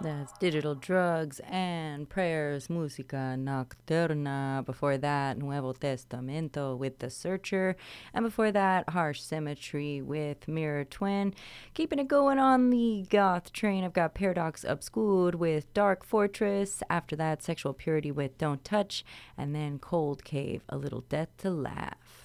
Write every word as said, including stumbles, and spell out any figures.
That's Digital Drugs and Prayers, Música Nocturna. Before that, Nuevo Testamento with The Searcher. And before that, Harsh Symmetry with Mirror Twin. Keeping it going on the goth train, I've got Paradox Obscured with Dark Fortress. After that, Sexual Purity with Don't Touch. And then Cold Cave, A Little Death to Laugh.